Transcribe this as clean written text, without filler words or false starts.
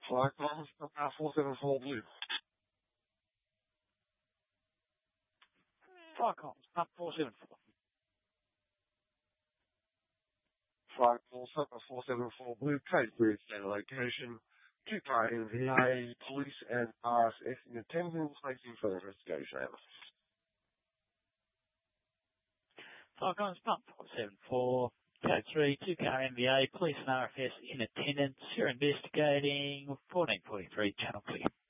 Flight Comms, 474 Blue. Flight Comms, 474. Flight Comms, 474 Blue, code grid center location. 2-car NVA, police and RSF in attendance, waiting for the investigation. Flight Comms, 474. Code 3, 2-car NVA, police and RFS in attendance. You're investigating 1443 Channel Clear.